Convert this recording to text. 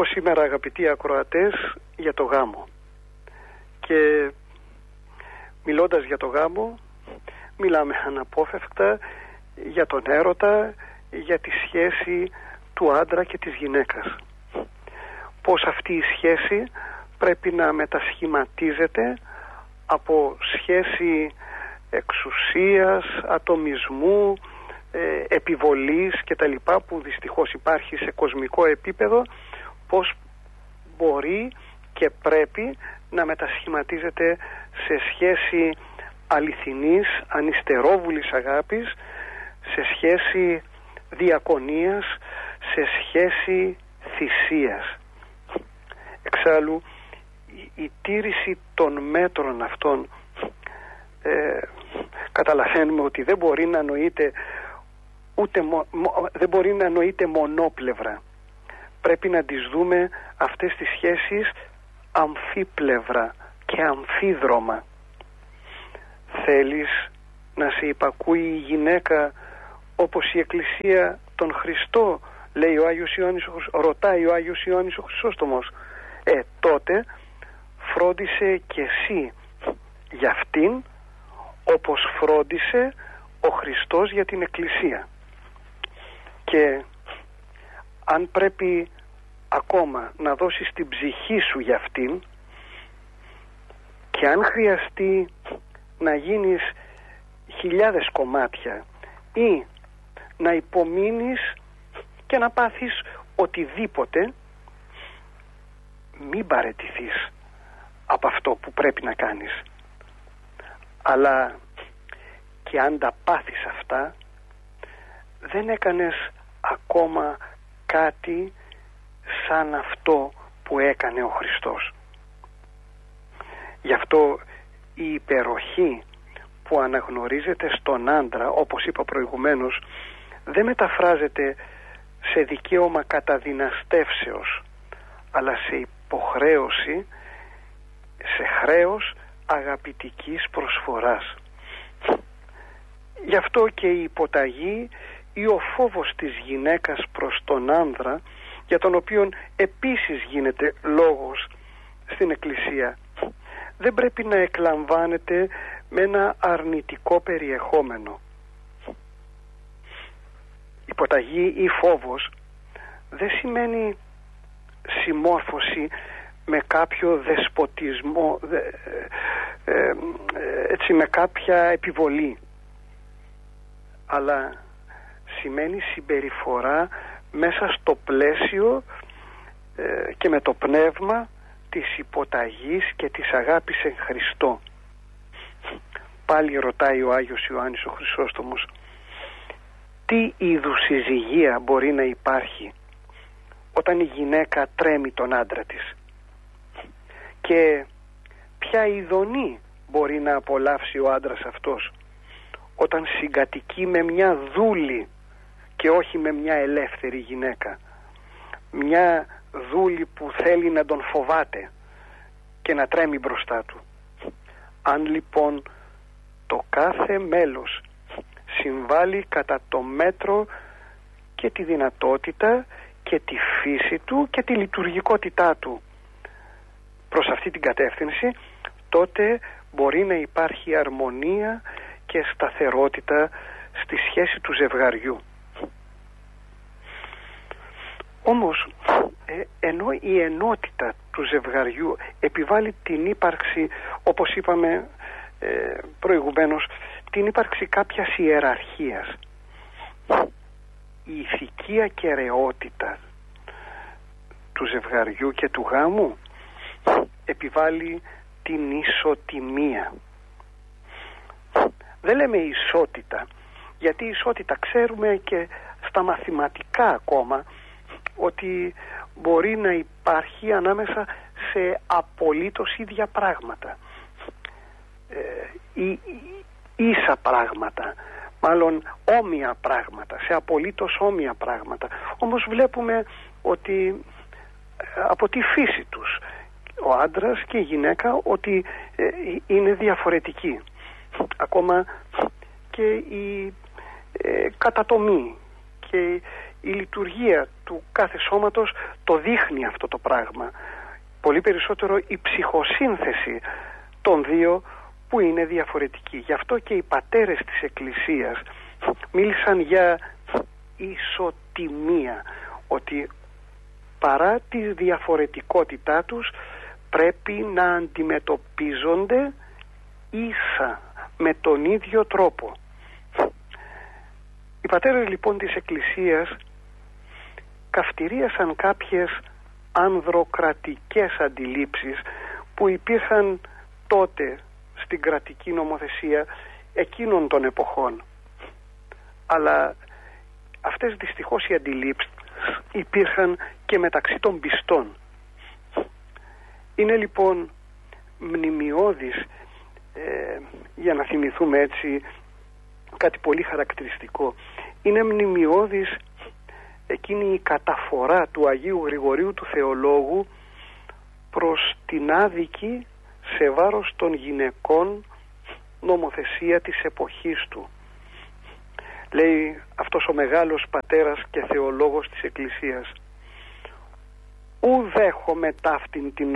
πω σήμερα, αγαπητοί ακροατές, για το γάμο. Και μιλώντας για το γάμο, μιλάμε αναπόφευκτα για τον έρωτα, για τη σχέση του άντρα και της γυναίκας. Πώς αυτή η σχέση πρέπει να μετασχηματίζεται από σχέση εξουσίας, ατομισμού, επιβολής και τα λοιπά, που δυστυχώς υπάρχει σε κοσμικό επίπεδο, πώς μπορεί και πρέπει να μετασχηματίζεται σε σχέση αληθινής, ανυστερόβουλης αγάπης, σε σχέση διακονίας, σε σχέση θυσίας. Εξάλλου, η τήρηση των μέτρων αυτών καταλαβαίνουμε ότι δεν μπορεί να νοείται δεν μπορεί να νοείται μονόπλευρα. Πρέπει να τις δούμε αυτές τις σχέσεις αμφίπλευρα και αμφίδρομα. Θέλεις να σε υπακούει η γυναίκα όπως η Εκκλησία τον Χριστό, λέει ο Άγιος Ιωάννης, ρωτάει ο Άγιος Ιωάννης ο Χρυσόστομος. Τότε φρόντισε και εσύ για αυτήν όπως φρόντισε ο Χριστός για την Εκκλησία. Και αν πρέπει ακόμα να δώσεις την ψυχή σου για αυτήν, και αν χρειαστεί να γίνεις χιλιάδες κομμάτια ή να υπομείνεις και να πάθεις οτιδήποτε, μην παραιτηθείς από αυτό που πρέπει να κάνεις. Αλλά και αν τα πάθεις αυτά, δεν έκανες ακόμα κάτι σαν αυτό που έκανε ο Χριστός. Γι' αυτό η υπεροχή που αναγνωρίζεται στον άντρα, όπως είπα προηγουμένως, δεν μεταφράζεται σε δικαίωμα καταδυναστεύσεως, αλλά σε υποχρέωση, σε χρέος αγαπητικής προσφοράς. Γι' αυτό και η υποταγή ή ο φόβος της γυναίκας προς τον άνδρα, για τον οποίον επίσης γίνεται λόγος στην Εκκλησία, δεν πρέπει να εκλαμβάνεται με ένα αρνητικό περιεχόμενο. Υποταγή ή φόβος δεν σημαίνει συμμόρφωση με κάποιο δεσποτισμό, έτσι, με κάποια επιβολή, αλλά σημαίνει συμπεριφορά μέσα στο πλαίσιο και με το πνεύμα της υποταγής και της αγάπης εν Χριστώ. Πάλι ρωτάει ο Άγιος Ιωάννης ο Χρυσόστομος, τι είδους συζυγία μπορεί να υπάρχει όταν η γυναίκα τρέμει τον άντρα της, και ποια ειδονή μπορεί να απολαύσει ο άντρας αυτός όταν συγκατοικεί με μια δούλη και όχι με μια ελεύθερη γυναίκα, μια δούλη που θέλει να τον φοβάται και να τρέμει μπροστά του. Αν λοιπόν το κάθε μέλος συμβάλλει κατά το μέτρο και τη δυνατότητα και τη φύση του και τη λειτουργικότητά του προς αυτή την κατεύθυνση, τότε μπορεί να υπάρχει αρμονία και σταθερότητα στη σχέση του ζευγαριού. Όμως, ενώ η ενότητα του ζευγαριού επιβάλλει την ύπαρξη, όπως είπαμε προηγουμένως, την ύπαρξη κάποιας ιεραρχίας, η ηθική ακεραιότητα του ζευγαριού και του γάμου επιβάλλει την ισοτιμία. Δεν λέμε ισότητα, γιατί η ισότητα ξέρουμε και στα μαθηματικά ακόμα ότι μπορεί να υπάρχει ανάμεσα σε απολύτως ίδια πράγματα, ίσα πράγματα, μάλλον όμοια πράγματα, σε απολύτως όμοια πράγματα. Όμως βλέπουμε ότι από τη φύση τους, ο άντρας και η γυναίκα, ότι είναι διαφορετικοί. Ακόμα και η κατατομή και η λειτουργία του κάθε σώματος το δείχνει αυτό το πράγμα. Πολύ περισσότερο η ψυχοσύνθεση των δύο που είναι διαφορετική. Γι' αυτό και οι πατέρες της Εκκλησίας μίλησαν για ισοτιμία, ότι παρά τη διαφορετικότητά τους πρέπει να αντιμετωπίζονται ίσα, με τον ίδιο τρόπο. Οι πατέρες λοιπόν της Εκκλησίας καυτηρίασαν κάποιες ανδροκρατικές αντιλήψεις που υπήρχαν τότε στην κρατική νομοθεσία εκείνων των εποχών. Αλλά αυτές δυστυχώς οι αντιλήψεις υπήρχαν και μεταξύ των πιστών. Είναι λοιπόν μνημειώδης, για να θυμηθούμε έτσι κάτι πολύ χαρακτηριστικό, είναι μνημειώδης εκείνη η καταφορά του Αγίου Γρηγορίου του Θεολόγου προς την άδικη σε βάρος των γυναικών νομοθεσία της εποχής του. Λέει αυτός ο μεγάλος πατέρας και θεολόγος της Εκκλησίας: «Ου δέχομαι ταύτην την